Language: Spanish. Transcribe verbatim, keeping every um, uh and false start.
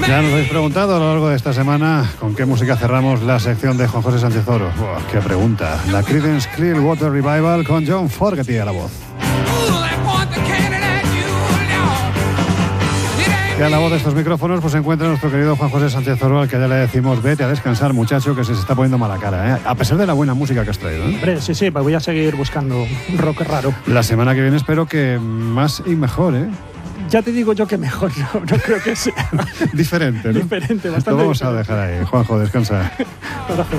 Ya nos habéis preguntado a lo largo de esta semana con qué música cerramos la sección de Juan José Sánchez Oro. Buah, qué pregunta. La Creedence Clearwater Revival con John Fogerty a la voz. Y a la voz de estos micrófonos pues se encuentra nuestro querido Juan José Sánchez Oro, al que ya le decimos vete a descansar, muchacho, que se, se está poniendo mala cara, ¿eh? A pesar de la buena música que has traído, ¿eh? Hombre, sí, sí, pues voy a seguir buscando rock raro. La semana que viene espero que más y mejor, ¿eh? Ya te digo yo que mejor, no, no creo que sea. Diferente, ¿no? Diferente, bastante Lo vamos diferente. a dejar ahí. Juanjo, descansa. Abrazo.